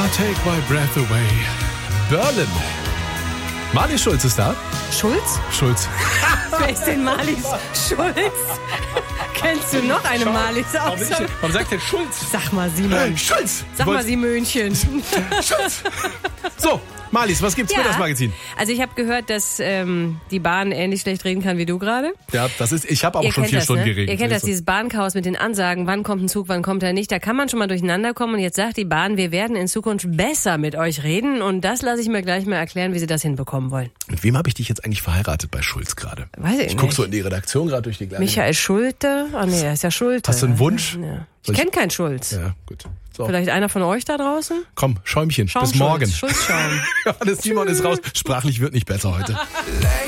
Take My Breath Away. Berlin. Marlies Schulz ist da. Schulz? Schulz. Wer ist denn Marlies Schulz? Kennst du noch eine Marlies? Warum sagt der Schulz? Sag mal, Simon. Schulz! Sag mal, Simönchen. Schulz! So, Marlies, was gibt's mit das Magazin? Also ich habe gehört, dass die Bahn ähnlich schlecht reden kann wie du gerade. Ja, ich habe auch schon 4 Stunden geredet. Ihr kennt das, dieses Bahnchaos mit den Ansagen, wann kommt ein Zug, wann kommt er nicht. Da kann man schon mal durcheinander kommen. Und jetzt sagt die Bahn, wir werden in Zukunft besser mit euch reden. Und das lasse ich mir gleich mal erklären, wie sie das hinbekommen wollen. Mit wem habe ich dich jetzt eigentlich verheiratet bei Schulz gerade? Weiß ich nicht. Ich gucke so in die Redaktion gerade durch die kleine... Michael Schulte? Ah nee, er ist ja Schulte. Hast du einen Wunsch? Ja. Ich kenne keinen Schulz. Ja, gut. So. Vielleicht einer von euch da draußen? Komm, Schäumchen, bis morgen. Schulz-Schaum. Johannes Simon ist raus. Sprachlich wird nicht besser heute.